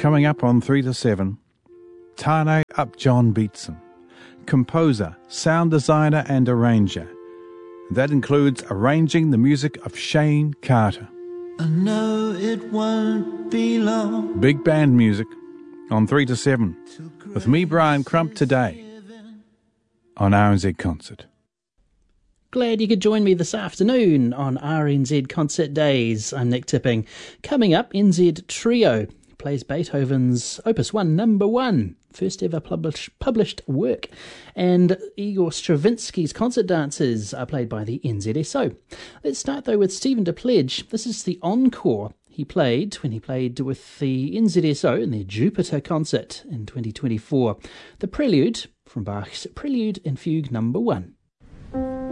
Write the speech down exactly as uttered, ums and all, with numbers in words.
Coming up on three to seven, Tane Up John Beatson, composer, sound designer and arranger. That includes arranging the music of Shane Carter. I know it won't be long. Big band music on three to seven with me, Brian Crump, today on R N Z Concert. Glad you could join me this afternoon on R N Z Concert Days. I'm Nick Tipping. Coming up, N Z Trio plays Beethoven's Opus one, number one, first ever publish, published work. And Igor Stravinsky's concert dances are played by the N Z S O. Let's start, though, with Stephen DePledge. This is the encore he played when he played with the N Z S O in their Jupiter concert in twenty twenty-four. The Prelude from Bach's Prelude and Fugue number one.